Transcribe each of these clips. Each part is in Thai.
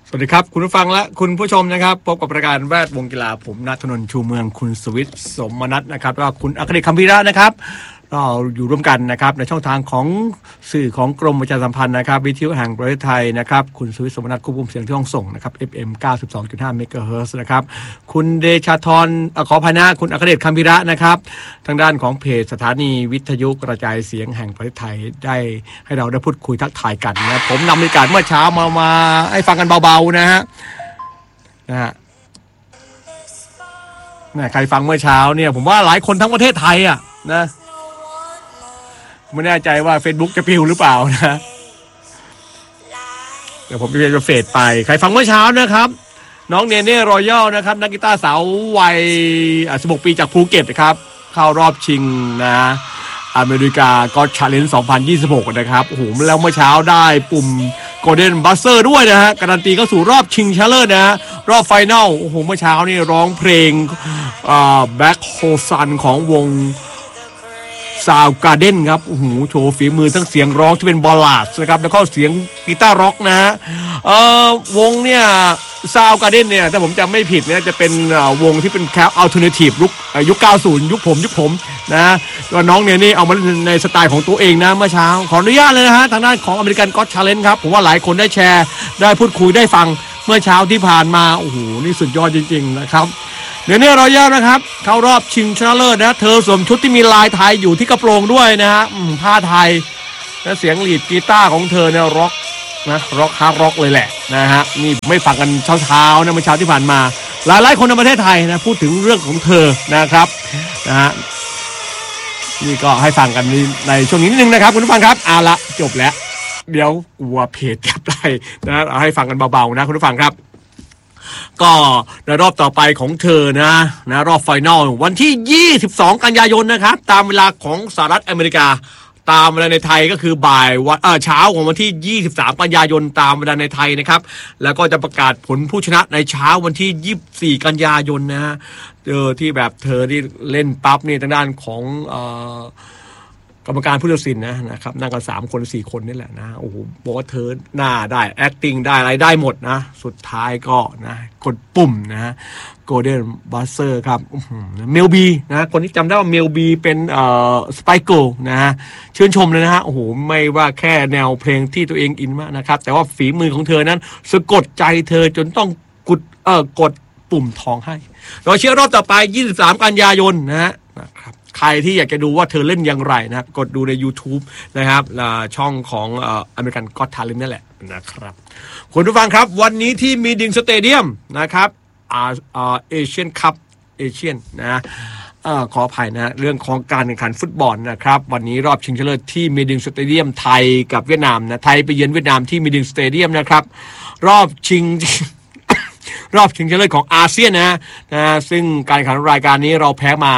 สวัสดีครับคุณผู้ฟังและคุณผู้ชมนะครับพบกับรายการแวดวงกีฬาผมณัฐนนท์ชูเมืองคุณสวิทย์สมนัสนะครับแล้วก็คุณอัครเดช คำพิระนะครับเราอยู่ร่วมกันนะครับในช่องทางของสื่อของกรมประชาสัมพันธ์นะครับวิทยุแห่งประเทศไทยนะครับคุณสวิทย์สมนัสควบคุมเสียงที่ห้องส่งนะครับ FM 92.5 เมกะเฮิรตซ์นะครับคุณเดชาธรขออภัยนะคุณอัครเดช คำพิระนะครับทางด้านของเพจสถานีวิทยุกระจายเสียงแห่งประเทศไทยได้ให้เราได้พูดคุยทักทายกันนะผมนำบรรยากาศเมื่อเช้ามาให้ฟังกันเบาๆนะฮะใครฟังเมื่อเช้าเนี่ยผมว่าหลายคนทั้งประเทศไทยอ่ะนะไม่แน่ใจว่า Facebook จะปิวหรือเปล่านะเดี๋ยวผมจะเฟดไปใครฟังเมื่อเช้านะครับน้องเนเน่รอยัลนะครับนักกีตาร์สาววัย16 ปีจากภูเก็ตนะครับเข้ารอบชิงนะอเมริกาก็ชาเลนจ์2026นะครับโอ้โหแล้วเมื่อเช้าได้ปุ่มโกลเด้นบัสเซอร์ด้วยนะฮะการันตีเข้าสู่รอบชิงชนะเลิศนะฮะรอบไฟนอลโอ้โหเมื่อเช้านี่ร้องเพลงแบ็คโฮซันของวงซาวการ์เด้นครับโอ้โหโชว์ฝีมือทั้งเสียงร้องที่เป็นบอลลาดนะครับแล้วก็เสียงกีตาร์ร็อกนะฮะวงเนี่ยซาวการ์เด้นเนี่ยถ้าผมจำไม่ผิดเนี่ยจะเป็นวงที่เป็นแคปอัลเทอร์เนทีฟยุค 90 ยุคผมนะก็น้องเนี่ยนี่เอามาในสไตล์ของตัวเองนะเมื่อเช้าขออนุญาตเลยนะฮะทางด้านของอเมริกันก็อตชาเลนจ์ครับผมว่าหลายคนได้แชร์ได้พูดคุยได้ฟังเมื่อเช้าที่ผ่านมาโอ้โหนี่สุดยอดจริงๆนะครับเดี๋ยวนี้รอยัลนะครับเข้ารอบชิงชนะเลิศนะเธอสวมชุดที่มีลายไทยอยู่ที่กระโปรงด้วยนะฮะผ้าไทยและเสียงลีดกีตาร์ของเธอเนี่ยร็อกนะร็อกฮาร์ดร็อกเลยแหละนะฮะนี่ไม่ฟังกันเช้านะเมื่อเช้าที่ผ่านมาหลายคนในประเทศไทยนะพูดถึงเรื่องของเธอนะครับนะฮะนี่ก็ให้ฟังกันในช่วงนี้นิดนึงนะครับคุณผู้ฟังครับเอาละจบแล้วเดี๋ยวกลัวเพจจับได้นะเอาให้ฟังกันเบาๆนะคุณผู้ฟังครับก็ในรอบต่อไปของเธอนะรอบไฟนอลวันที่22กันยายนนะครับตามเวลาของสหรัฐอเมริกาตามเวลาในไทยก็คือบ่ายเช้าของวันที่23กันยายนตามเวลาในไทยนะครับแล้วก็จะประกาศผลผู้ชนะในเช้าวันที่24กันยายนนะฮะที่แบบเธอที่เล่นปั๊บนี่ทางด้านของกรรมการผู้ตัดสินนะครับนั่งกัน3 คน 4 คนนี่แหละนะโอ้โหบอกว่าเธอหน้าได้ acting ได้อะไรได้หมดนะสุดท้ายก็นะกดปุ่มนะโกลเด้นบัสเซอร์ครับเมลบีนะคนที่จำได้ว่าเมลบีเป็นสไปเกิลนะฮะชื่นชมเลยนะฮะโอ้โหไม่ว่าแค่แนวเพลงที่ตัวเองอินมากนะครับแต่ว่าฝีมือของเธอนั้นสะกดใจเธอจนต้องกดปุ่มทองให้เราเชื่อรอบต่อไป23กันยายนนะครับใครที่อยากจะดูว่าเธอเล่นอย่างไรนะกดดูใน YouTube นะครับช่องของอเมริกันก็อตทาเลนต์นั่นแหละนะครับคุณผู้ฟังครับวันนี้ที่มีดิงสเตเดียมนะครับเอเชียนคัพเอเชียนนะขออภัยนะเรื่องของการแข่งขันฟุตบอลนะครับวันนี้รอบชิงชนะเลิศที่มีดิงสเตเดียมไทยกับเวียดนามนะไทยไปเยือนเวียดนามที่มีดิงสเตเดียมนะครับรอบชิงชนะเลิศของอาเซียนนะซึ่งการแข่งขันรายการนี้เราแพ้มา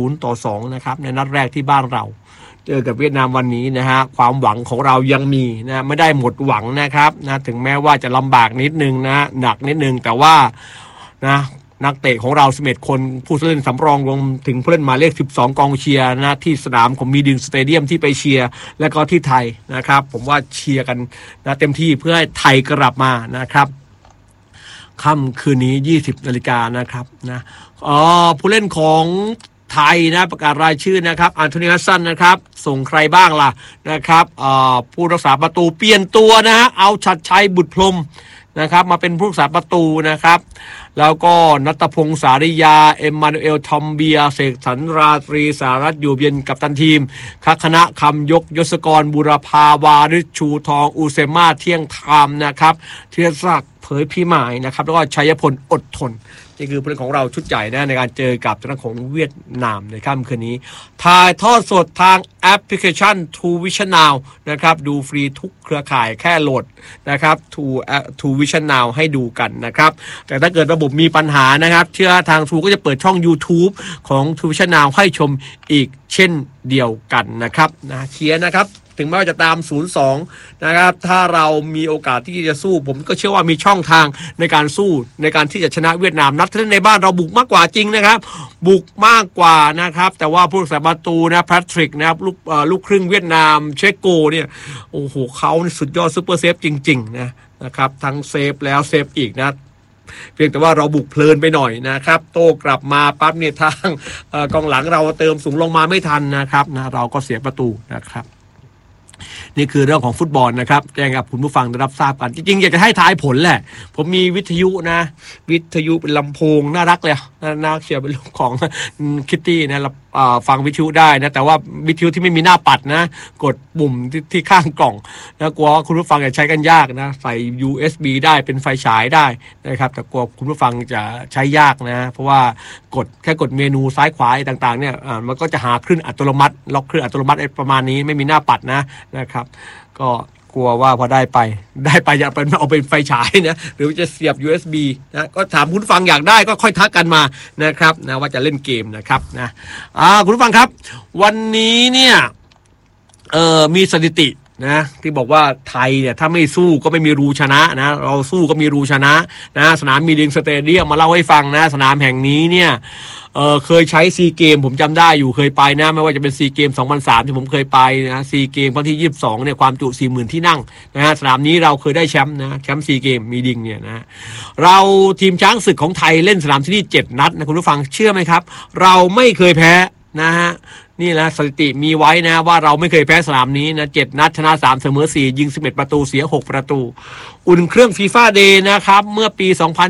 0-2นะครับในนัดแรกที่บ้านเราเจอกับเวียดนามวันนี้นะฮะความหวังของเรายังมีนะไม่ได้หมดหวังนะครับนะถึงแม้ว่าจะลำบากนิดนึงนะหนักนิดนึงแต่ว่านะนักเตะของเรา11 คนผู้เล่นสำรองรวมถึงผู้เล่นหมายเลข12กองเชียร์นะที่สนามของมีดินสเตเดียมที่ไปเชียร์และก็ที่ไทยนะครับผมว่าเชียร์กันนะเต็มที่เพื่อให้ไทยกลับมานะครับค่ำคืนนี้ 20 นาฬิกานะครับนะผู้เล่นของไทยนะประกาศรายชื่อนะครับอันโทนี ฮัดสันนะครับส่งใครบ้างล่ะนะครับผู้รักษาประตูเปลี่ยนตัวนะฮะเอาชัดชัยบุตรพรหมนะครับมาเป็นผู้รักษาประตูนะครับแล้วก็ณัฐพงษ์สาริยาเอ็มมานูเอลทอมเบียเสกสรรราตรีสารัตน์อยู่เย็นกัปตันทีมคณะคำยกยศกรบุรพาวาริชชูทองอูเซมาเที่ยงธรรมนะครับเทียศักดิ์เผยพิมายนะครับแล้วก็ชัยพลอดทนนี่คือผู้เล่นของเราชุดใหญ่นะในการเจอกับทางของเวียดนามในค่ำคืนนี้ถ่ายทอดสดทางแอปพลิเคชัน True Vision Now นะครับดูฟรีทุกเครือข่ายแค่โหลดนะครับ True Vision Now ให้ดูกันนะครับแต่ถ้าเกิดระบบมีปัญหานะครับเชื่อทาง True ก็จะเปิดช่อง YouTube ของ True Vision Now ให้ชมอีกเช่นเดียวกันนะครับนะเชียร์นะครับถึงแม้ว่าจะตาม 0-2 นะครับถ้าเรามีโอกาสที่จะสู้ผมก็เชื่อว่ามีช่องทางในการสู้ในการที่จะชนะเวียดนามนัดที่ในบ้านเราบุกมากกว่าจริงนะครับบุกมากกว่านะครับแต่ว่าผู้รักษาประตูนะแพทริกนะครับลูกครึ่งเวียดนามเชโกเนี่ยโอ้โหเขาสุดยอดซุปเปอร์เซฟจริงๆนะนะครับทั้งเซฟแล้วเซฟอีกนะเพียงแต่ว่าเราบุกเพลินไปหน่อยนะครับโต้กลับมาปั๊บเนี่ยทางกองหลังเราเติมสูงลงมาไม่ทันนะครับนะเราก็เสียประตูนะครับนี่คือเรื่องของฟุตบอลนะครับแจ้งกับคุณผู้ฟังได้รับทราบกันจริงๆอยากจะให้ทายผลแหละผมมีวิทยุนะวิทยุเป็นลำโพงน่ารักเลยน่าเชียร์เป็นลูกของคิตตี้นะฟังวิทยุได้นะแต่ว่าวิทยุที่ไม่มีหน้าปัดนะกดปุ่มที่ข้างกล่องนะกลัวคุณผู้ฟังจะใช้กันยากนะใส่ USB ได้เป็นไฟฉายได้นะครับแต่กลัวคุณผู้ฟังจะใช้ยากนะเพราะว่แค่กดเมนูซ้ายขวาต่างๆเนี่ยมันก็จะหาคลื่นอัตโนมัติล็อกคลื่นอัตโนมัติประมาณนี้ไม่มีหน้าปัดนะครับก็กลัวว่าพอได้ไปจะเอาเป็นไฟฉายนะหรือจะเสียบ USB นะก็ถามคุณผู้ฟังอยากได้ก็ค่อยทักกันมานะครับนะว่าจะเล่นเกมนะครับนะคุณผู้ฟังครับวันนี้เนี่ยมีสถิตินะที่บอกว่าไทยเนี่ยถ้าไม่สู้ก็ไม่มีรูชนะนะเราสู้ก็มีรูชนะสนามมีดิงสเตเดียมมาเล่าให้ฟังนะสนามแห่งนี้เนี่ยเคยใช้ซีเกมผมจำได้อยู่เคยไปนะไม่ว่าจะเป็นซีเกม2003ที่ผมเคยไปนะซีเกมครั้งที่22เนี่ยความจุ 40,000 ที่นั่งนะฮะสนามนี้เราเคยได้แชมป์นะแชมป์ซีเกมมีดิงเนี่ยนะเราทีมช้างศึกของไทยเล่นสนามที่นี่7นัดนะคุณผู้ฟังเชื่อไหมครับเราไม่เคยแพ้นะฮะนี่แหละสถิติมีไว้นะว่าเราไม่เคยแพ้สนามนี้นะ7นัดชนะ3เสมอ4ยิง11ประตูเสีย6ประตูอุ่นเครื่องฟีฟ่าเดย์นะครับเมื่อปี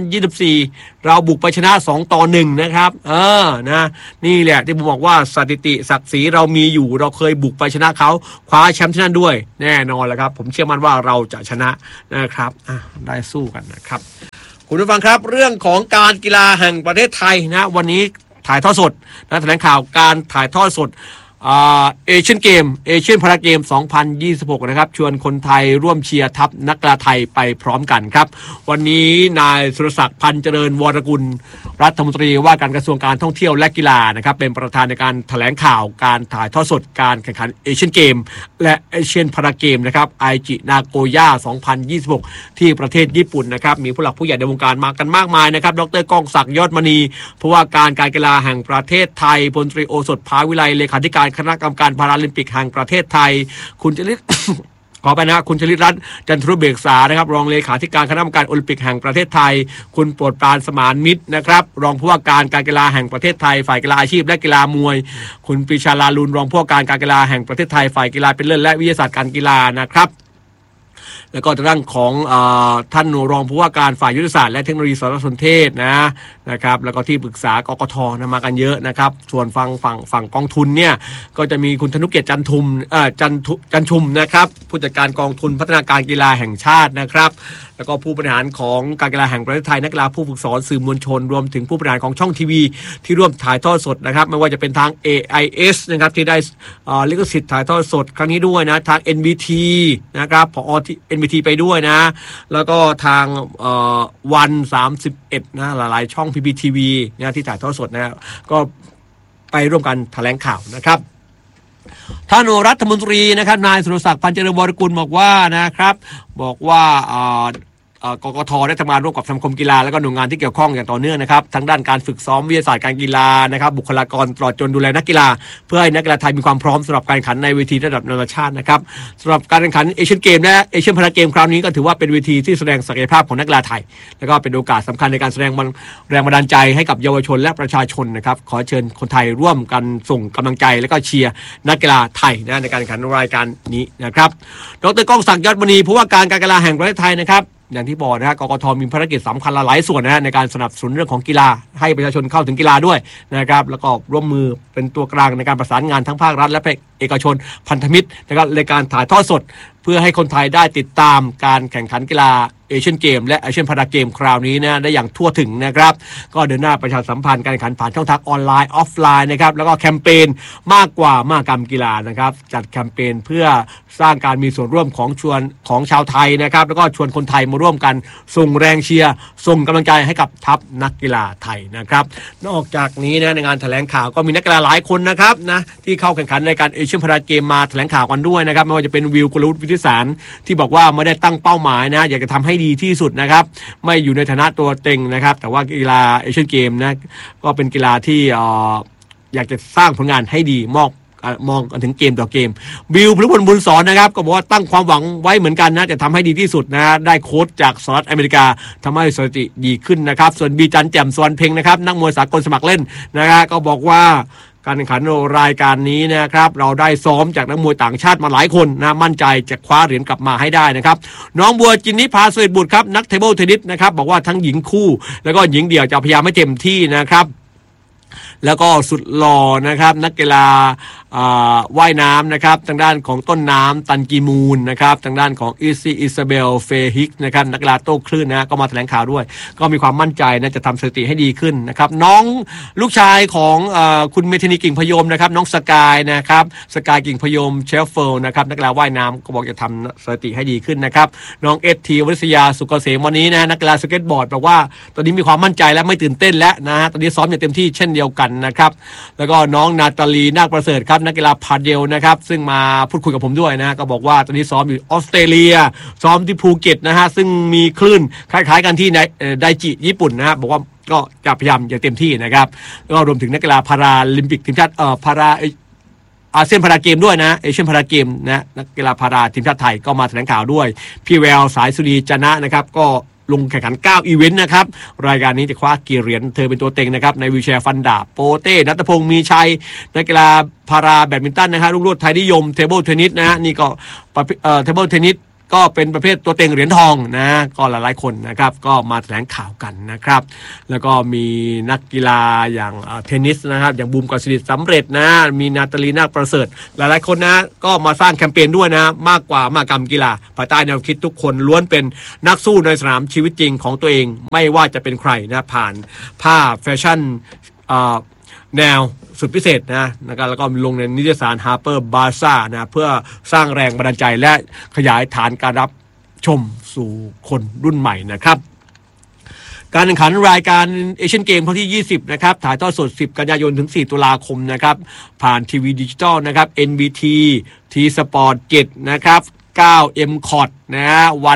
2024เราบุกไปชนะ2-1นะครับนะนี่แหละที่ผมบอกว่าสถิติศักดิ์ศรีเรามีอยู่เราเคยบุกไปชนะเขาคว้าแชมป์ที่นั่นด้วยแน่นอนแหละครับผมเชื่อมั่นว่าเราจะชนะนะครับได้สู้กันนะครับคุณผู้ฟังครับเรื่องของการกีฬาแห่งประเทศไทยนะวันนี้ถ่ายทอดสดนะแถลงข่าวการถ่ายทอดสดเอเชียนเกมเอเชียนพาราเกม2026นะครับชวนคนไทยร่วมเชียร์ทัพนักกีฬาไทยไปพร้อมกันครับวันนี้นายสุรศักดิ์พันธ์เจริญวรกุลรัฐมนตรีว่าการกระทรวงการท่องเที่ยวและกีฬานะครับเป็นประธานในการแถลงข่าวการถ่ายทอดสดการแข่งขันเอเชียนเกมและเอเชียนพาราเกมนะครับไอจินาโกย่า2026ที่ประเทศญี่ปุ่นนะครับมีผู้หลักผู้ใหญ่ในวงการมากันมากมายนะครับดร.ก้องศักดิ์ยอดมณีผู้ว่าการกีฬาแห่งประเทศไทยพลตรีโอสถภาวิไลเลขาธิการคณะกรรมการพาราลิมปิกแห่งประเทศไทยคุณจริต ขอไปนะคุณชลิตรัตน์จันทรุเบกษานะครับรองเลขาธิการคณะกรรมการโอลิมปิกแห่งประเทศไทยคุณโปรดปรานสมานมิตรนะครับรองผู้ว่าการกีฬาแห่งประเทศไทยฝ่ายกีฬาอาชีพและกีฬามวยคุณปรีชาลาลุนรองผู้ว่าการกีฬาแห่งประเทศไทยฝ่ายกีฬาเป็นเลิศและวิทยาศาสตร์การกีฬานะครับแล้วก็ทางด้านของท่านรองผู้ว่าการฝ่ายยุทธศาสตร์และเทคโนโลยีสารสนเทศนะครับแล้วก็ที่ปรึกษากกท.มากันเยอะนะครับส่วนฝั่งกองทุนเนี่ยก็จะมีคุณธนุเกียรติจันชุมนะครับผู้จัดการกองทุนพัฒนาการกีฬาแห่งชาตินะครับแล้วก็ผู้บริหารของการกีฬาแห่งประเทศไทยนักกีฬาผู้ฝึกสอนสื่อมวลชนรวมถึงผู้บริหารของช่องทีวีที่ร่วมถ่ายทอดสดนะครับไม่ว่าจะเป็นทาง AIS นะครับที่ได้ลิขสิทธิ์ถ่ายทอดสดครั้งนี้ด้วยนะทาง NBT นะครับผอ NBT ไปด้วยนะแล้วก็ทางวัน31นะหลายๆช่อง PPTV นะที่ถ่ายทอดสดนะก็ไปร่วมกันแถลงข่าวนะครับท่านรัฐมนตรีนะครับนายสุรศักดิ์พันธ์เจริญวรกุลบอกว่ากกท.ได้ทำงานร่วมกับสมาคมกีฬาและก็หน่วยงานที่เกี่ยวข้องอย่างต่อเนื่องนะครับทั้งด้านการฝึกซ้อมวิทยาศาสตร์การกีฬานะครับบุคลากรตลอดจนดูแลนักกีฬาเพื่อให้นักกีฬาไทยมีความพร้อมสำหรับการแข่งขันในเวทีระดับนานาชาตินะครับสำหรับการแข่งขันเอเชียนเกมและเอเชียนพาราเกมคราวนี้ก็ถือว่าเป็นเวทีที่แสดงศักยภาพของนักกีฬาไทยแล้วก็เป็นโอกาสสำคัญในการแสดงแรงบันดาลใจให้กับเยาวชนและประชาชนนะครับขอเชิญคนไทยร่วมกันส่งกำลังใจและก็เชียร์นักกีฬาไทยในการแข่งขันรายการนี้นะครับดร.ก้องศักดิ์ยอดมณีผู้ว่าการกีฬาแห่งประเทศไทยนะครับอย่างที่บอกนะกกท.มีภารกิจสำคัญหลายส่วนในการสนับสนุนเรื่องของกีฬาให้ประชาชนเข้าถึงกีฬาด้วยนะครับแล้วก็ร่วมมือเป็นตัวกลางในการประสานงานทั้งภาครัฐและเอกชนพันธมิตรนะครับในการถ่ายทอดสดเพื่อให้คนไทยได้ติดตามการแข่งขันกีฬาเอเชียนเกมและเอเชียนพาราเกมคราวนี้นะได้อย่างทั่วถึงนะครับก็เดินหน้าประชาสัมพันธ์การแข่งขันผ่านช่องทางออนไลน์ออฟไลน์นะครับแล้วก็แคมเปญมากกว่ามหกรรมกีฬานะครับจัดแคมเปญเพื่อสร้างการมีส่วนร่วมของชาวไทยนะครับแล้วก็ชวนคนไทยมาร่วมกันส่งแรงเชียร์ส่งกำลังใจให้กับทัพนักกีฬาไทยนะครับนอกจากนี้นะในงานแถลงข่าวก็มีนักกีฬาหลายคนนะครับนะที่เข้าแข่งขันในการเอเชียนพาราเกมมาแถลงข่าวกันด้วยนะครับไม่ว่าจะเป็นวิวกุลวุฒิวิทิสารที่บอกว่าไม่ได้ตั้งเป้าหมายนะอยากจะทำให้ดีที่สุดนะครับไม่อยู่ในฐานะตัวเต็งนะครับแต่ว่ากีฬาเอเชียนเกมนะก็เป็นกีฬาที่อยากจะสร้างผลงานให้ดีมอบมองกันถึงเกมต่อเกมบิลพลุพลบุญสอนนะครับก็บอกว่าตั้งความหวังไว้เหมือนกันนะจะทำให้ดีที่สุดนะได้โค้ชจากสหรัฐอเมริกาทำให้สถิติดีขึ้นนะครับส่วนบีจันแจ่มสวนเพ็งนะครับนักมวยสากลสมัครเล่นนะครับก็บอกว่าการแข่งขันรายการนี้นะครับเราได้ซ้อมจากนักมวยต่างชาติมาหลายคนนะมั่นใจจะคว้าเหรียญกลับมาให้ได้นะครับน้องบัวจินนิพาสเวทบุตรครับนักเทเบิลเทนนิสนะครับบอกว่าทั้งหญิงคู่แล้วก็หญิงเดี่ยวจะพยายามให้เต็มที่นะครับแล้วก็สุดหล่อนะครับนักกีฬาว่ายน้ำนะครับทางด้านของต้นน้ำตันกีมูลนะครับทางด้านของอิซาเบลเฟฮิกนะครับนักกีฬาโต้คลื่นนะก็มาแถลงข่าวด้วยก็มีความมั่นใจนะจะทำสถิติให้ดีขึ้นนะครับน้องลูกชายของคุณเมธานีกิ่งพยมนะครับน้องสกายนะครับสกายกิ่งพยมเชฟเฟิลนะครับนักกีฬาว่ายน้ำก็บอกจะทำสถิติให้ดีขึ้นนะครับน้องเอสทีวริศยาสุกเกษมวันนี้นะนักกีฬาสเก็ตบอร์ดบอกว่าตอนนี้มีความมั่นใจและไม่ตื่นเต้นแล้วนะตอนนี้ซ้อมอย่างเต็มที่เช่นเดียวกันนะครับแล้วก็น้องนาตาลีนาคประเสริฐครับนักกีฬาพาเดลนะครับซึ่งมาพูดคุยกับผมด้วยนะก็บอกว่าตอนนี้ซ้อมอยู่ออสเตรเลียซ้อมที่ภูเก็ตนะฮะซึ่งมีคลื่นคล้ายๆกันที่ในไดจิญี่ปุ่นนะฮะบอกว่าก็จะพยายามอย่างเต็มที่นะครับแล้วก็รวมถึงนักกีฬาพาราลิมปิกทีมชาติพาราอาเซียนพาราเกมด้วยนะเอเชียนพาราเกมนะนักกีฬาพาราทีมชาติไทยก็มาแถลงข่าวด้วยพี่แววสายสุรีจนะนะครับก็ลงแข่งขัน9อีเวนต์นะครับรายการนี้จะคว้ากี่เหรียญเธอเป็นตัวเต็งนะครับในวีลแชร์ฟันดาบโปเต้ณัฐพงศ์มีชัยนักกีฬาพาราแบดมินตันนะฮะรุ่งโรจน์ไทยนิยมเทเบิลเทนนิสนะฮะนี่ก็เทเบิลเทนนิสก็เป็นประเภทตัวเต็งเหรียญทองนะก็หลายๆคนนะครับก็มาแถลงข่าวกันนะครับแล้วก็มีนักกีฬาอย่างเทนนิสนะครับอย่างบูมกฤษฎิสำเร็จนะมีนาตาลีนาคประเสริฐหลายๆคนนะก็มาสร้างแคมเปญด้วยนะมากกว่ามหกรรมกีฬาภายใต้แนวคิดทุกคนล้วนเป็นนักสู้ในสนามชีวิตจริงของตัวเองไม่ว่าจะเป็นใครนะผ่านผ้าแฟชั่นแนวสุดพิเศษนะครับแล้วก็ลงในนิตยสาร Harper Bazaar นะเพื่อสร้างแรงบันดาลใจและขยายฐานการรับชมสู่คนรุ่นใหม่นะครับการแข่งขันรายการเอเชียนเกมครั้งที่20นะครับถ่ายทอดสด10กันยายนถึง4ตุลาคมนะครับผ่านทีวีดิจิตอลนะครับ NBT T Sport 7นะครับ9 MCOT นะฮะวัน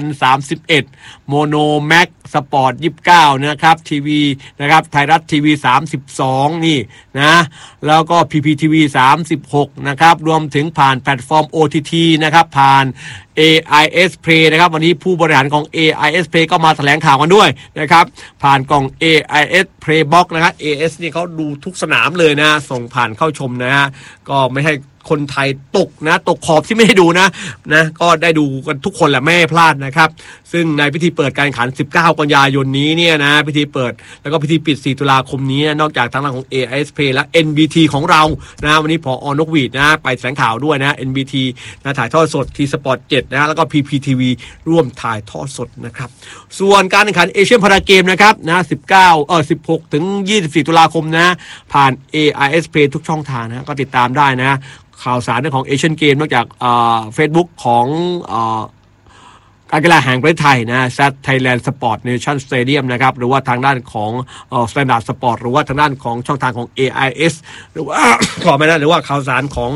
31 Mono Max Sport 29นะครับทีวีนะครับไทยรัฐทีวี32นี่นะแล้วก็ PPTV 36นะครับรวมถึงผ่านแพลตฟอร์ม OTT นะครับผ่าน AIS Play นะครับวันนี้ผู้บริหารของ AIS Play ก็มาแถลงข่าวกันด้วยนะครับผ่านกล่อง AIS Playbox นะครับ AIS นี่เขาดูทุกสนามเลยนะส่งผ่านเข้าชมนะฮะก็ไม่ให้คนไทยตกนะตกขอบที่ไม่ได้ดูนะก็ได้ดูกันทุกคนแหละไม่ให้พลาดนะครับซึ่งในพิธีเปิดการแข่งขัน19กันยายนนี้เนี่ยนะพิธีเปิดแล้วก็พิธีปิด4ตุลาคมนี้นอกจากทางด้านของ AIS Play และ NBT ของเรานะวันนี้ผอ.นกหวีดนะไปแถลงข่าวด้วยนะ NBT นะถ่ายทอดสด T Sport 7นะแล้วก็ PPTV ร่วมถ่ายทอดสดนะครับส่วนการแข่งขันเอเชียนพาราเกมนะครับนะ16ถึง24ตุลาคมนะผ่าน AIS Play ทุกช่องทางนะก็ติดตามได้นะข่าวสารเรื่องของเอเชียนเกมนอกจากFacebook ของการกีฬาแห่งประเทศไทยนะ SAT Thailand Sport Nation Stadium นะครับหรือว่าทางด้านของStandard Sport หรือว่าทางด้านของช่องทางของ AIS หรือว่า ขอไม่ได้หรือว่าข่าวสารของ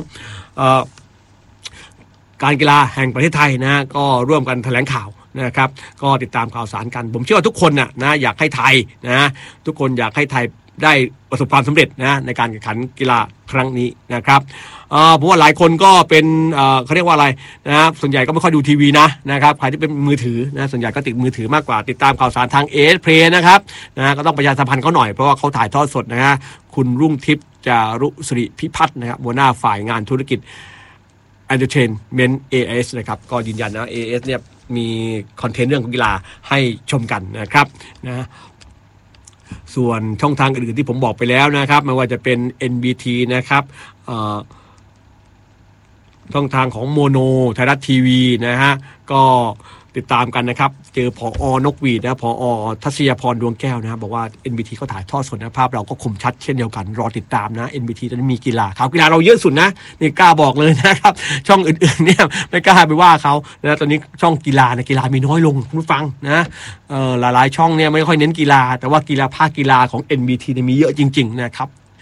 การกีฬาแห่งประเทศไทยนะก็ร่วมกันแถลงข่าวนะครับก็ติดตามข่าวสารกันผมเชื่อว่าทุกคนนะอยากให้ไทยนะทุกคนอยากให้ไทยได้ประสบความสำเร็จนะในการแข่งขันกีฬาครั้งนี้นะครับเพราะว่าหลายคนก็เป็นเขาเรียกว่าอะไรนะครับส่วนใหญ่ก็ไม่ค่อยดูทีวีนะครับใครที่เป็นมือถือนะส่วนใหญ่ก็ติดมือถือมากกว่าติดตามข่าวสารทาง AS Play นะครับก็ต้องประชาสัมพันธ์เขาหน่อยเพราะว่าเขาถ่ายทอดสดนะฮะคุณรุ่งทิพย์จารุศริพิพัฒน์นะครับหัวหน้าฝ่ายงานธุรกิจ Entertainment AS นะครับก็ยืนยันนะ AS เนี่ยมีคอนเทนต์เรื่องของกีฬาให้ชมกันนะครับนะส่วนช่องทางอื่นๆที่ผมบอกไปแล้วนะครับไม่ว่าจะเป็น NBT นะครับช่องทางของโมโนไทยรัฐทีวีนะฮะก็ติดตามกันนะครับเจอผอ.นกหวีดนะผอ.ทัศยพรดวงแก้วนะบอกว่า NBT เขาถ่ายทอดสดนะภาพเราก็คมชัดเช่นเดียวกันรอติดตามนะ NBT ตอนนี้มีกีฬาข่าวกีฬาเราเยอะสุดนะนี่กล้าบอกเลยนะครับช่องอื่นๆเนี่ยไม่กล้าไปว่าเขานะตอนนี้ช่องกีฬากีฬามีน้อยลงคุณผู้ฟังนะหลายๆช่องเนี่ยไม่ค่อยเน้นกีฬาแต่ว่ากีฬาภาคกีฬาของ NBT เนี่ยมีเยอะจริงๆนะครับ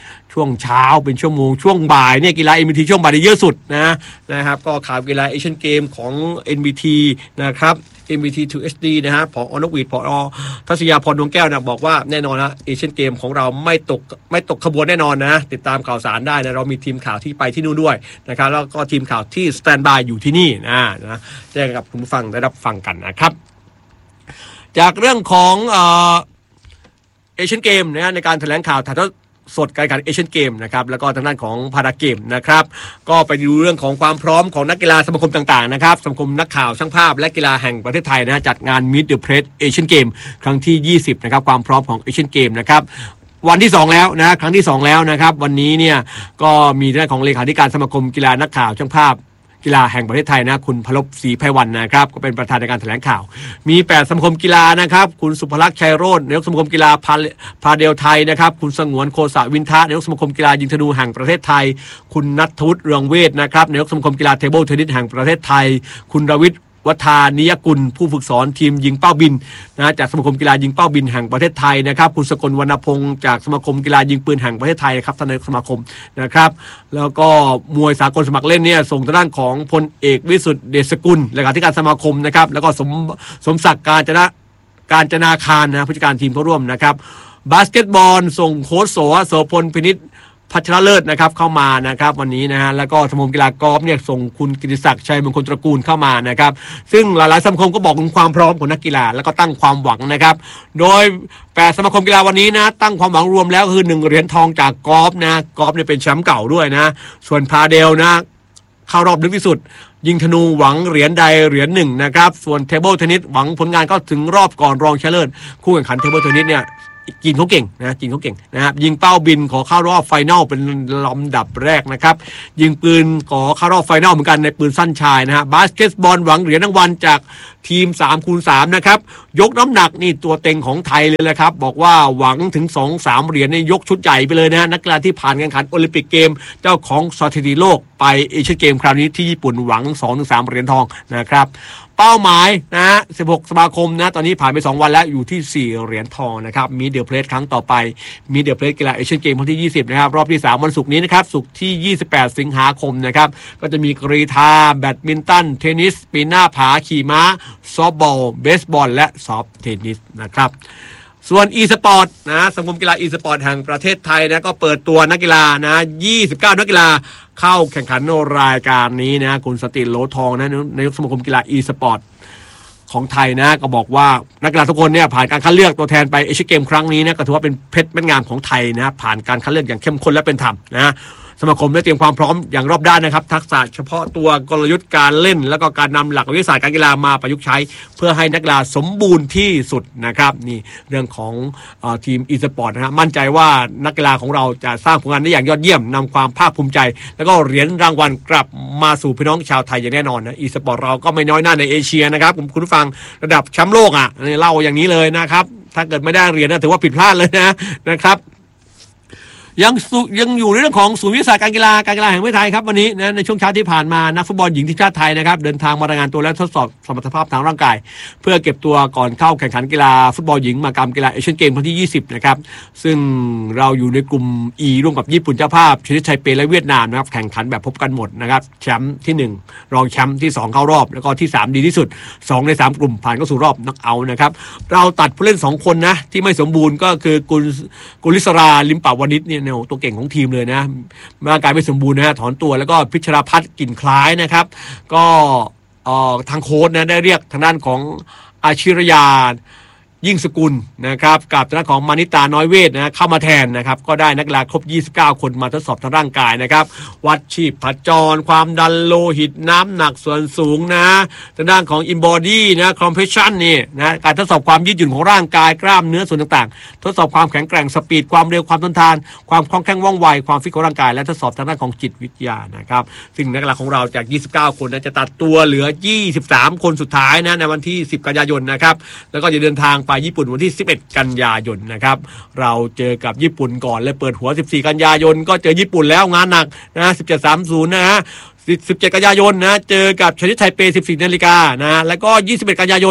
ช่วงเช้าเป็นชั่วโมงช่วงบ่ายเนี่ยกีฬา NBT ช่วงบ่ายเยอะสุดนะครับก็ข่าวกีฬาเอเชียนเกมของ NBT นะครับ NBT 2 HD นะฮะผอ.นกหวีดผอ.ทัศยาพรดวงแก้วนะบอกว่าแน่นอนนะเอเชียนเกมของเราไม่ตกขบวนแน่นอนนะติดตามข่าวสารได้นะเรามีทีมข่าวที่ไปที่นู่นด้วยนะครับแล้วก็ทีมข่าวที่สแตนบายอยู่ที่นี่นะแจ้งกับคุณผู้ฟังได้รับฟังกันนะครับจากเรื่องของเอเชียนเกมนะในการแถลงข่าวถ่ายทอดสดการแข่งขันเอเชียนเกมนะครับแล้วก็ทางด้านของพาราเกมนะครับก็ไปดูเรื่องของความพร้อมของนักกีฬาสมาคมต่างๆนะครับสมาคมนักข่าวช่างภาพและกีฬาแห่งประเทศไทยนะจัดงาน Meet the Press Asian Game ครั้งที่20นะครับความพร้อมของเอเชียนเกมนะครับวันที่2แล้วนะครั้งที่2แล้วนะครับวันนี้เนี่ยก็มีด้านของเลขาธิการสมาคมกีฬานักข่าวช่างภาพกีฬาแห่งประเทศไทยนะคุณพลบศรีไพวันนะครับก็เป็นประธานในการแถลงข่าวมี8สมาคมกีฬานะครับคุณสุภลักษณ์ชัยโรจน์นายกสมาคมกีฬาพาเดลไทยนะครับคุณสงวนโคสะวินทะนายกสมาคมกีฬายิงธนูแห่งประเทศไทยคุณณัฐวุฒิเรืองเวชนะครับนายกสมาคมกีฬาเทเบิลเทนนิสแห่งประเทศไทยคุณรวิทย์วัฒนิยกุลผู้ฝึกสอนทีมยิงเป้าบินนะจากสมาคมกีฬายิงเป้าบินแห่งประเทศไทยนะครับคุณสกลวรรณพงศ์จากสมาคมกีฬายิงปืนแห่งประเทศไทยครับท่านนายกสมาคมนะครับแล้วก็มวยสากลสมัครเล่นเนี่ยส่งทางด้านของพลเอกวิสุทธิ์เดชสกุลเลขาธิการสมาคมนะครับแล้วก็สมศักดิ์การจนาคารนะผู้จัดการทีมเข้าร่วมนะครับบาสเกตบอลส่งโค้ชโสพลพินิจพัชรเลิศนะครับเข้ามานะครับวันนี้นะฮะแล้วก็สมาคมกีฬากอล์ฟเนี่ยส่งคุณกิติศักดิ์ชัยมงคลตระกูลเข้ามานะครับซึ่งหลายๆสมาคมก็บอกถึงความพร้อมของนักกีฬาแล้วก็ตั้งความหวังนะครับโดย8สมาคมกีฬาวันนี้นะตั้งความหวังรวมแล้วคือ1เหรียญทองจากกอล์ฟนะกอล์ฟเนี่ยเป็นแชมป์เก่าด้วยนะส่วนพาเดลนะเข้ารอบลึกที่สุดยิงธนูหวังเหรียญใดเหรียญหนึ่งนะครับส่วนเทเบิลเทนนิสหวังผลงานก็ถึงรอบก่อนรองชนะเลิศคู่แข่งขันเทเบิลเทนนิสเนี่ยจีนเขาเก่งนะครับยิงเป้าบินขอเข้ารอบไฟนอลเป็นลำดับแรกนะครับยิงปืนขอเข้ารอบไฟนอลเหมือนกันในปืนสั้นชายนะฮะบาสเกตบอลหวังเหรียญรางวัลจากทีม 3x3 นะครับยกน้ำหนักนี่ตัวเต็งของไทยเลยแหละครับบอกว่าหวังถึง 2-3 เหรียญนี่ยกชุดใหญ่ไปเลยนะนักกีฬาที่ผ่านการแข่งขันโอลิมปิกเกมเจ้าของสถิติโลกไปเอเชียนเกมคราวนี้ที่ญี่ปุ่นหวัง 2-3 เหรียญทองนะครับเป้าหมายนะ16สมาคมนะตอนนี้ผ่านไป2วันแล้วอยู่ที่4เหรียญทองนะครับมีเดอะเพลสครั้งต่อไปมีเดอะเพลสกีฬาเอเชียนเกมวันที่20นะครับรอบที่3วันศุกร์นี้นะครับศุกร์ที่28สิงหาคมนะครับก็จะมีกรีฑาแบดมินตันเทนนิสปีนหน้าผาขี่ม้าซอฟต์บอลเบสบอลและซอฟต์เทนนิสนะครับส่วน e-sport นะสมาคมกีฬา e-sport แห่งประเทศไทยนะก็เปิดตัวนักกีฬานะ29นักกีฬาเข้าแข่งขันรายการนี้นะคุณสติโลทองนะนายกสมาคมกีฬา e-sport ของไทยนะก็บอกว่านักกีฬาทุกคนเนี่ยผ่านการคัดเลือกตัวแทนไปเอเชียนเกมครั้งนี้นะก็ถือว่าเป็นเพชรเม็ดงามของไทยนะผ่านการคัดเลือกอย่างเข้มข้นและเป็นธรรมนะสมาคมได้เตรียมความพร้อมอย่างรอบด้านนะครับทักษะเฉพาะตัวกลยุทธ์การเล่นแล้วก็การนำหลักวิทยาศาสตร์การกีฬามาประยุกต์ใช้เพื่อให้นักกีฬาสมบูรณ์ที่สุดนะครับนี่เรื่องของทีม e-sport นะฮะมั่นใจว่านักกีฬาของเราจะสร้างผลงานได้อย่างยอดเยี่ยมนำความภาคภูมิใจแล้วก็เหรียญรางวัลกลับมาสู่พี่น้องชาวไทยอย่างแน่นอนนะ e-sport เราก็ไม่น้อยหน้าในเอเชียนะครับคุณผู้ฟังระดับแชมป์โลกเล่าอย่างนี้เลยนะครับถ้าเกิดไม่ได้เหรียญนะถือว่าผิดพลาดเลยนะครับยังอยู่ในเรื่องของศูนย์วิทยาศาสตร์การกีฬาแห่งประเทศไทยครับวันนี้นะในช่วงเช้าที่ผ่านมานักฟุตบอลหญิงทีมชาติไทยนะครับเดินทางมารายงานตัวและทดสอบสมรรถภาพทางร่างกายเพื่อเก็บตัวก่อนเข้าแข่งขันกีฬาฟุตบอลหญิงมหกรรมกีฬาเอเชียนเกมวันที่20นะครับซึ่งเราอยู่ในกลุ่ม E ร่วมกับญี่ปุ่นเจ้าภาพชนิดไทเปและเวียดนามนะครับแข่งขันแบบพบกันหมดนะครับแชมป์ที่1รองแชมป์ที่2เข้ารอบแล้วก็ที่3ดีที่สุด2ใน3กลุ่มผ่านเข้าสู่รอบน็อกเอาท์นะครับเราตัดผู้เล่น2คนนะที่ไม่สมบูรณ์ก็คือกุลิศราลิมปาวนิชเนี่ยตัวเก่งของทีมเลยนะร่างกายไม่สมบูรณ์นะถอนตัวแล้วก็พิชราพัฒน์กลิ่นคล้ายนะครับก็ทางโค้ชนะได้เรียกทางด้านของอาชิรยายิ่งสกุลนะครับกับทางด้านของมานิตาน้อยเวทนะเข้ามาแทนนะครับก็ได้นักกีฬาครบ29คนมาทดสอบทางร่างกายนะครับวัดชีพจรความดันโลหิตน้ำหนักส่วนสูงนะทางด้านของ Embody นะ Compression นี่นะการทดสอบความยืดหยุ่นของร่างกายกล้ามเนื้อส่วนต่างๆทดสอบความแข็งแกร่งสปีดความเร็วความทนทานความคล่องแคล่วว่องไวความฟิตของร่างกายและทดสอบทางด้านของจิตวิทยานะครับซึ่งนักกีฬาของเราจาก29คนนะจะตัดตัวเหลือ23คนสุดท้ายนะในวันที่10กันยายนนะครับแล้วก็จะเดินทางไปญี่ปุ่นวันที่11กันยายนนะครับเราเจอกับญี่ปุ่นก่อนและเปิดหัว14กันยายนก็เจอญี่ปุ่นแล้วงานหนักนะ17:30นะฮะ17กันยายนนะเจอกับชนิดไทเป 14 นาฬิกานะแล้วก็21กันยายน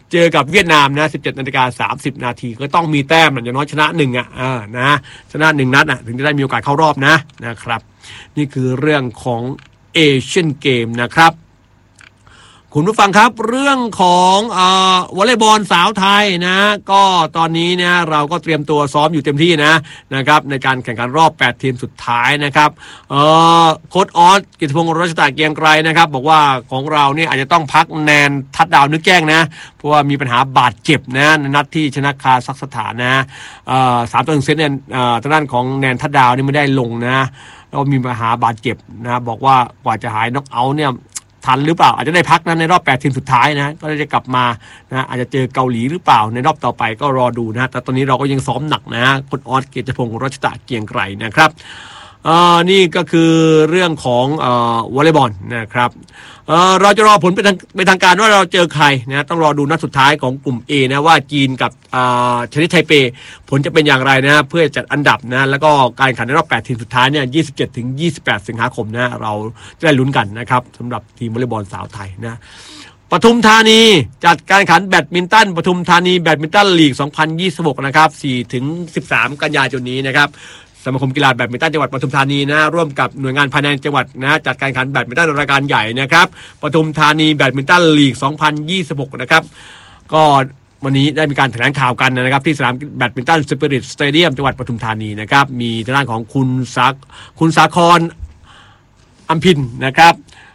เจอกับเวียดนามนะ 17:30 น.ก็ต้องมีแต้มอย่างน้อยชนะ1นะชนะ1นัดถึงจะได้มีโอกาสเข้ารอบนะครับนี่คือเรื่องของเอเชียนเกมนะครับคุณผู้ฟังครับเรื่องของวอลเลย์บอลสาวไทยนะก็ตอนนี้เนี่ยเราก็เตรียมตัวซ้อมอยู่เต็มที่นะครับในการแข่งขันรอบ8ทีมสุดท้ายนะครับโค้ชออสกิตติพงศ์รัชตะเกียงไกรนะครับบอกว่าของเราเนี่ยอาจจะต้องพักแนนทัดดาวนึกแจ้งนะเพราะว่ามีปัญหาบาดเจ็บนะในนัดที่ชนะคาซัคสถานนะ3-1 เซตเนี่ยทางด้านของแนนทัดดาวนี่ไม่ได้ลงนะแล้วมีปัญหาบาดเจ็บนะบอกว่ากว่าจะหายน็อกเอาท์เนี่ยทันหรือเปล่าอาจจะได้พักในรอบ8ทีมสุดท้ายนะก็จะกลับมาอาจจะเจอเกาหลีหรือเปล่าในรอบต่อไปก็รอดูแต่ตอนนี้เราก็ยังซ้อมหนักคุณออสเกียรติพงศ์รัชตะเกียงไกรนะครับนี่ก็คือเรื่องของวอลเลย์บอลนะครับเราจะรอผลเป็นทางการว่าเราเจอใครต้องรอดูนัดสุดท้ายของกลุ่ม A นะว่าจีนกับชนิดไทเปผลจะเป็นอย่างไรเพื่อจัดอันดับแล้วก็การแข่งขันในรอบ8ทีมสุดท้าย27-28 สิงหาคมเราจะได้ลุ้นกันนะครับสำหรับทีมวอลเลย์บอลสาวไทยปทุมธานีจัดการแข่งขันแบดมินตันปทุมธานีแบดมินตันลีก 2026 นะครับ 4-13 กันยายนนี้นะครับสมาคมกีฬาแบดมินตันจังหวัดปทุมธานีร่วมกับหน่วยงานภายในจังหวัดจัดการแข่งขันแบดมินตันรายการใหญ่นะครับปทุมธานีแบดมินตันลีก 2026 นะครับก็วันนี้ได้มีการแถลงข่าวกันนะครับที่สนามแบดมินตันสปิริตสเตเดียมจังหวัดปทุมธานีนะครับมีทางด้านของคุณสาครอัมพินนะครับ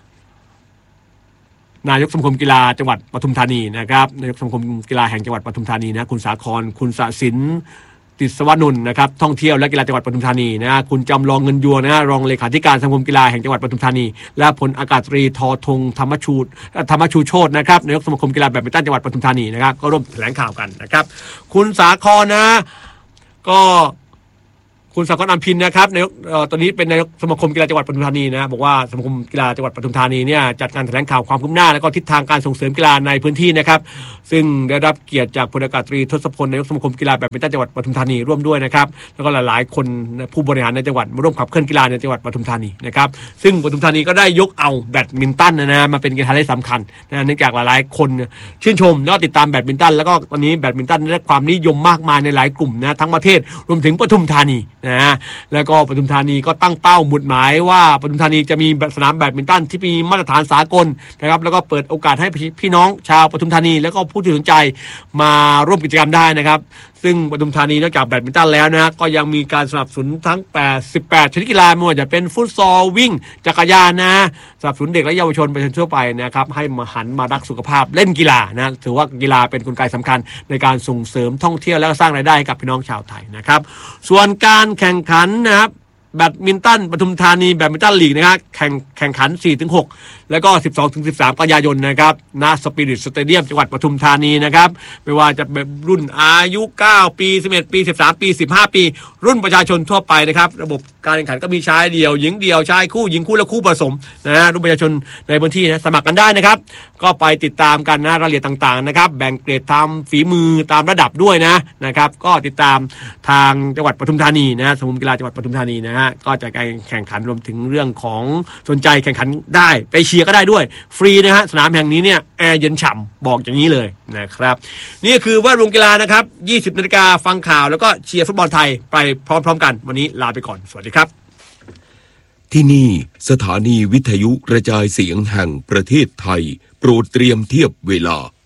นายกสมาคมกีฬาจังหวัดปทุมธานีนะครับนายกสมาคมกีฬาแห่งจังหวัดปทุมธานีคุณสาครคุณสศินติสวนุนนะครับท่องเที่ยวและกีฬาจังหวัดปทุมธานีคุณจำลองเงินยวงรองเลขาธิการสมาคมกีฬาแห่งจังหวัดปทุมธานีและพลอากาศตรีทอธงธรรมชูโชตินะครับนายกสมาคมกีฬาแบดมินตันจังหวัดปทุมธานีนะครับก็ร่วมแถลงข่าวกันนะครับคุณสาครก็คุณสาครอัมพินนะครับนายกตอนนี้เป็นนายกสมาคมกีฬาจังหวัดปทุมธานีบอกว่าสมาคมกีฬาจังหวัดปทุมธานีเนี่ยจัดการแถลงข่าวความคืบหน้าและก็ทิศทางการส่งเสริมกีฬาในพื้นที่นะครับซึ่งได้รับเกียรติจากพลอากาศตรีทศพลนายกสมาคมกีฬาแบดมินตันจังหวัดปทุมธานีร่วมด้วยนะครับแล้วก็หลายๆคนผู้บริหารในจังหวัดมาร่วมขับเคลื่อนกีฬาในจังหวัดปทุมธานีนะครับซึ่งปทุมธานีก็ได้ยกเอาแบดมินตันมาเป็นกีฬาที่สำคัญเนื่องจากหลายๆคนชื่นชมแล้วก็ติดตามแบดมินตันแล้วก็ตอนนี้แบดมินตันได้ความนิยมมากมายในหลายกลุ่มทั้งประเทศรวมถึงปทุมธานีแล้วก็ปทุมธานีก็ตั้งเป้าหมุดหมายว่าปทุมธานีจะมีสนามแบดมินตันที่มีมาตรฐานสากลนะครับแล้วก็เปิดโอกาสให้พี่น้องชาวปทุมธานีแล้วก็ผู้ที่สนใจมาร่วมกิจกรรมได้นะครับซึ่งปทุมธานีนอกจากแบดมินตันแล้วก็ยังมีการสนับสนุนทั้ง88ชนิดกีฬาไม่ว่าจะเป็นฟุตซอลวิ่งจักรยานสนับสนุนเด็กและเยาวชนประชาชนทั่วไปนะครับให้มาหันมารักสุขภาพเล่นกีฬาถือว่ากีฬาเป็นกลไกสำคัญในการส่งเสริมท่องเที่ยวและสร้างรายได้ให้กับพี่น้องชาวไทยนะครับส่วนการแข่งขันนะครับแบดมินตันปทุมธานีแบดมินตันลีกนะครับแข่งขัน 4-6 แล้วก็ 12-13 กันยายนนะครับณสปิริตสเตเดียมจังหวัดปทุมธานีนะครับไม่ว่าจะเป็นรุ่นอายุ9ปี11ปี13ปี15ปีรุ่นประชาชนทั่วไปนะครับระบบการแข่งขันก็มีชายเดี่ยวหญิงเดี่ยวชายคู่หญิงคู่และคู่ผสมรุ่นประชาชนในพื้นที่สมัครกันได้นะครับก็ไปติดตามกันรายละเอียดต่างๆนะครับแบ่งเกรดตามฝีมือตามระดับด้วยนะครับก็ติดตามทางจังหวัดปทุมธานีสมาคมกีฬาจังหวัดปทุมธานีก็จะการแข่งขันรวมถึงเรื่องของสนใจแข่งขันได้ไปเชียร์ก็ได้ด้วยฟรีสนามแห่งนี้เนี่ยแอร์เย็นฉ่ำบอกอย่างนี้เลยนะครับนี่คือแวดวงกีฬานะครับ 20 นาฬิกาฟังข่าวแล้วก็เชียร์ฟุตบอลไทยไปพร้อมๆกันวันนี้ลาไปก่อนสวัสดีครับที่นี่สถานีวิทยุกระจายเสียงแห่งประเทศไทยโปรดเตรียมเทียบเวลา